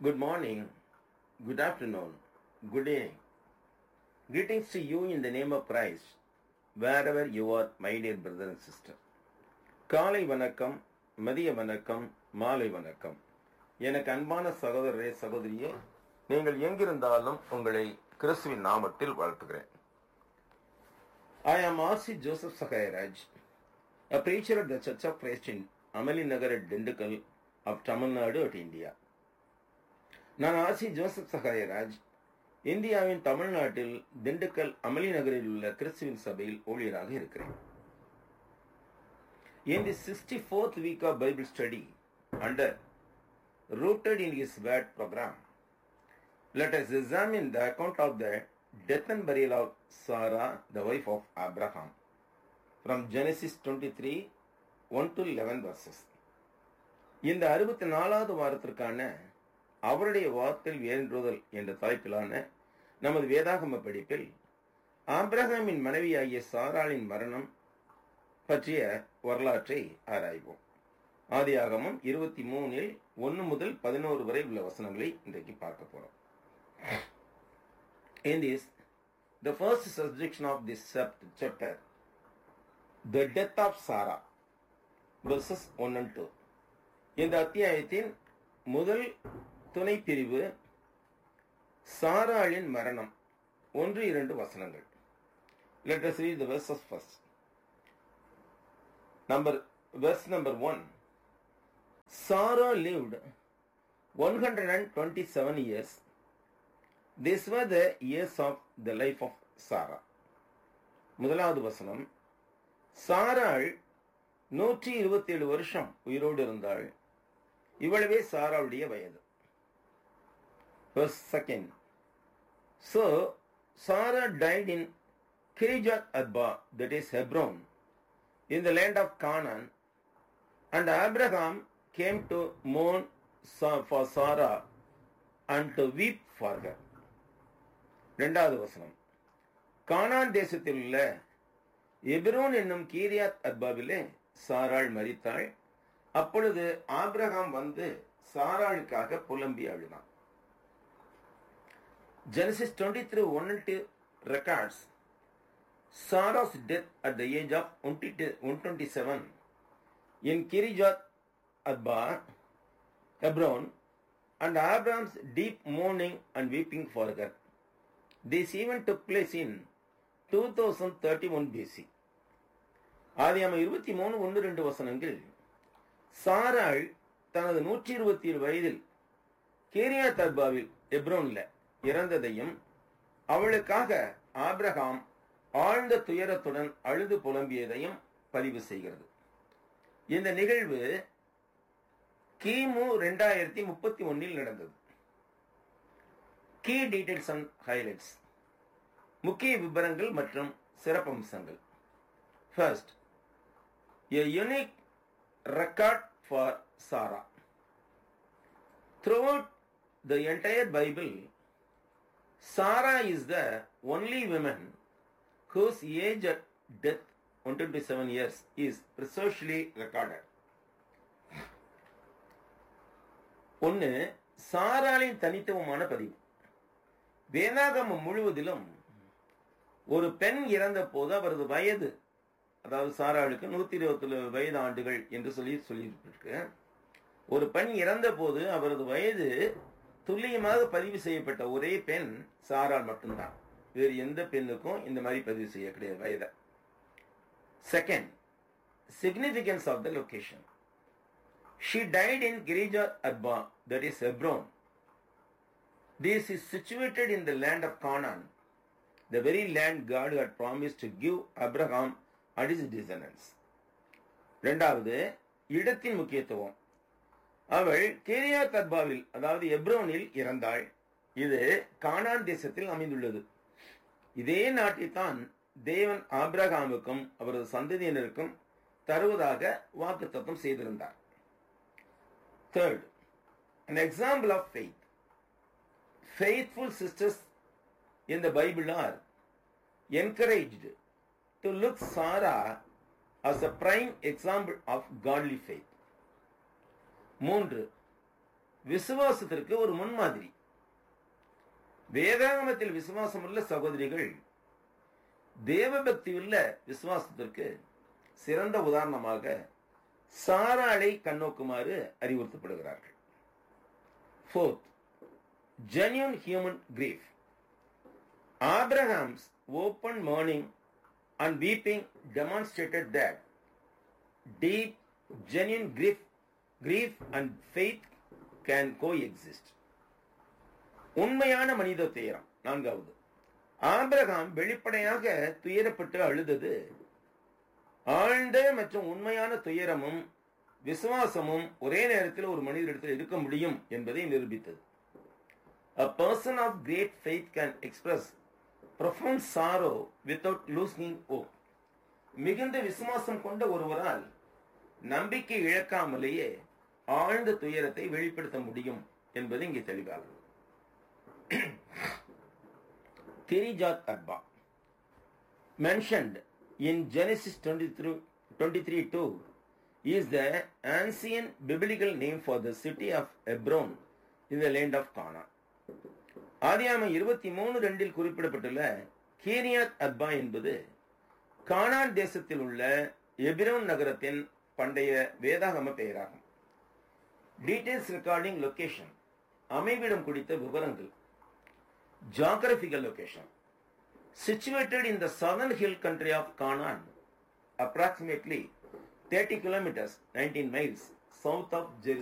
Good morning, good afternoon, good evening. Greetings to you in the name of Christ, wherever you are, my dear brother and sister. காலை வணக்கம், மதிய வணக்கம், மாலை வணக்கம். எனக்கு அன்பான சகோதரரே சகோதரியே, நீங்கள் எங்கிருந்தாலும் உங்களை கிறிஸ்துவின் நாமத்தில் வாழ்த்துகிறேன். I am R.C. Joseph Sakayaraj, a preacher at the Church of Christ in Amali Nagar at Dindigul of Tamil Nadu at India. நான் ஆசி ஜோசப் சகாயராஜ், இந்தியாவின் தமிழ்நாட்டில் திண்டுக்கல் அமளி நகரில் உள்ள கிறிஸ்துவின் சபையில் ஊழியராக இருக்கிறேன். In the 64th week of Bible study under Rooted in His Word program, let us examine the account of the death and burial of Sarah, the wife of Abraham, from Genesis 23, 1-11 verses. இந்த 64வது வாரத்திற்கான அவருடைய வார்த்தையில் வேறுதல் என்ற தலைப்பிலான நமது வேதாகம படிப்பில் ஆபிரகாமின் மனைவியாகிய சாராளின் மரணம் பற்றிய வரலாற்றை ஆராய்வோம். ஆதியாகமம் 23 1 முதல் 11 வரை உள்ள வசனங்களை இன்றைக்கு பார்க்க போறோம். In this, the first subjection of this chapter, the death of Sarah, verses 1 and 2. இந்த அத்தியாயத்தின் முதல் துணை பிரிவு சாராளின் மரணம் 1-2 வசனங்கள். Let us read the verses first. Verse number 1. Sarah lived 127 years. These were the years of the life of Sarah. முதலாவது வசனம், சாராள் 127 வருஷம் உயிரோடு இருந்தாள். இவ்வளவே சாராளுடைய வயது. Verse 2. So Sarah died in Kirjath Arba, that is Hebron, in the land of Canaan, and Abraham came to mourn for Sarah and to weep for her. இரண்டாவது வசனம், கானான் தேசத்தில் உள்ள எபிரோன் என்னும் கீரியாத் அர்பாவிலே சாராள் மரித்தாள். அப்பொழுது ஆபிரகாம் வந்து சாராளுக்காக புலம்பி அழுதான். Genesis 23:1-2 records Sarah's death at the age of 127 in Kirjath Arba, Hebron, and Abraham's deep mourning and weeping for her. This event took place in 2031 BC. ஆதியாகமம் 23:1-2 வசனங்கள் சாராள் தனது 127 வயதில் கீரியாத் அர்பாவில் எப்ரோன்ல இறந்ததையும் அவளுக்காக ஆபிரகாம் ஆழ்ந்த துயரத்துடன் அழுது புலம்பியதையும் பதிவு செய்கிறது. இந்த நிகழ்வு கிமு 2031 நடந்தது. கீ டீடைல்ஸ் அண்ட் ஹைலைட்ஸ், முக்கிய விவரங்கள் மற்றும் சிறப்பம்சங்கள். First, a unique record for Sarah. Throughout the entire Bible, Sarah is the only woman whose age at death 127 years is precisely recorded. ஒன்று, சாராளின் தனித்துவமான பதிவு. வேதாகமம் முழுவதிலும் ஒரு பெண் இறந்த போது அவரது வயது, அதாவது சாராளுக்கு 127 வயது ஆண்டுகள் என்று சொல்லியிருக்கு. ஒரு பெண் இறந்த போது அவரது வயது துல்லியமாக பதிவு செய்யப்பட்ட ஒரே பெண் சாராள் மட்டும்தான். வேறு எந்த பெண்ணுக்கும் இந்த மாதிரி பதிவு செய்ய கிடையாது வயதை. Second, significance of the location. She died in Kirjath Arba, that is Hebron. This is situated in the land of Canaan, the very land God had promised to give Abraham and his descendants. இரண்டாவது, இடத்தின் முக்கியத்துவம். அவள் Kiriath அர்பாவில், அதாவது எப்ரோனில் இறந்தாள். இது கானான் தேசத்தில் அமைந்துள்ளது. இதே நாட்டில் தான் தேவன் ஆபிரகாமுக்கும் அவரது சந்ததியினருக்கும் தருவதாக வாக்குத்தத்தம் செய்திருந்தார். Third, an example of faith. Faithful sisters in the Bible are encouraged to look Sarah as a prime example of godly faith. 3, விசுவாசத்திற்கு ஒரு முன்மாதிரி. வேதாகமத்தில் விசுவாசம் உள்ள சகோதரிகள் தேவபக்தி உள்ள விசுவாசத்திற்கு சிறந்த உதாரணமாக சாராளை கண்ணோக்குமாறு அறிவுறுத்தப்படுகிறார்கள். Fourth, genuine human grief. Abraham's open mourning and weeping demonstrated that deep, genuine grief and faith can coexist. உண்மையான மனித துயரம். நான்காவது, ஆபிரகாம் வெளிப்படையாக துயரப்பட்டு அழுதது ஆழ்ந்த மற்றும் உண்மையான துயரமும் விசுவாசமும் ஒரே நேரத்தில் ஒரு மனிதரிடத்தில் இருக்க முடியும் என்பதை நிரூபித்தது. A person of great faith can express profound sorrow without losing hope. மிகுந்த விசுவாசம் கொண்ட ஒருவரால் நம்பிக்கை இழக்காமலேயே ஆழ்ந்த துயரத்தை வெளிப்படுத்த முடியும் என்பது இங்கே தெளிவாகும். கிரிஜாத் Arba mentioned in Genesis 23:2 is the ancient biblical name for the city of Hebron in the land of Canaan. ஆதியாகமம் 23:2 குறிப்பிடப்பட்டுள்ள கீரியாத் அர்பா என்பது கானான் தேசத்தில் உள்ள எபிரோன் நகரத்தின் பண்டைய வேதாகம பெயராகும். டீடைல்ஸ் ரெக்கார்டிங் லொகேஷன், அமைவிடம் குறித்த விவரங்கள். Geographical location, situated in the southern hill country of Canaan, approximately 30 kilometers 19 miles south of Jerusalem.